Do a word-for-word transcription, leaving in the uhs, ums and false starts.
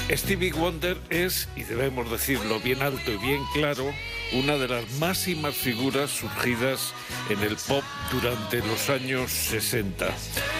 Stevie Wonder es, y debemos decirlo bien alto y bien claro, una de las máximas figuras surgidas en el pop durante los años sesenta.